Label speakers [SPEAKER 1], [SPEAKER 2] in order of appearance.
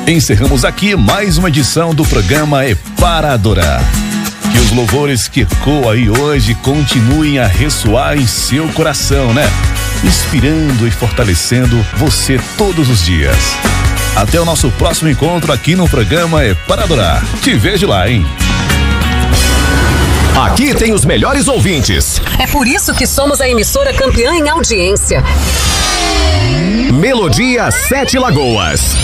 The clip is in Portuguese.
[SPEAKER 1] Encerramos aqui mais uma edição do programa É Para Adorar. Que os louvores que ecoam aí hoje continuem a ressoar em seu coração, né? Inspirando e fortalecendo você todos os dias. Até o nosso próximo encontro aqui no programa É Para Adorar. Te vejo lá, hein?
[SPEAKER 2] Aqui tem os melhores ouvintes.
[SPEAKER 3] É por isso que somos a emissora campeã em audiência.
[SPEAKER 2] Melodia 7 Lagoas.